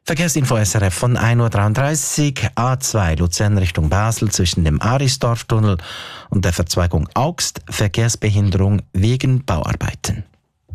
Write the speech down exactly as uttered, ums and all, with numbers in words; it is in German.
Verkehrsinfo S R F von ein Uhr dreiunddreißig, A zwei Luzern Richtung Basel zwischen dem Arisdorftunnel und der Verzweigung Augst, Verkehrsbehinderung wegen Bauarbeiten.